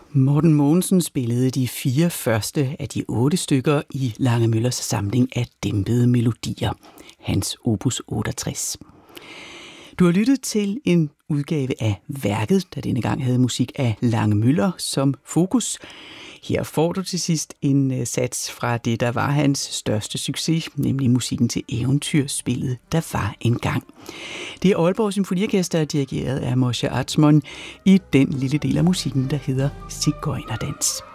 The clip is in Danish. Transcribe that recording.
Morten Mogensen spillede de 4 første af de 8 stykker i Lange Møllers samling af dæmpede melodier, hans opus 68. Du har lyttet til en udgave af værket, der denne gang havde musik af Lange Møller som fokus. Her får du til sidst en sats fra det, der var hans største succes, nemlig musikken til eventyrspillet Der var engang. Det er Aalborg Symfoniorkester, der er dirigeret af Moshe Atzmon i den lille del af musikken, der hedder Sigøjnerdans.